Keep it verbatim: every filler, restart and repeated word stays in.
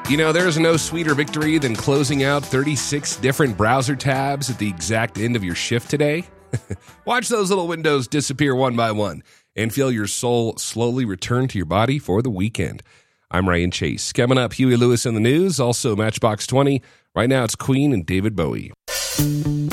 You know, there is no sweeter victory than closing out thirty-six different browser tabs at the exact end of your shift today. Watch those little windows disappear one by one and feel your soul slowly return to your body for the weekend. I'm Ryan Chase. Coming up, Huey Lewis in the news, also Matchbox twenty. Right now, it's Queen and David Bowie.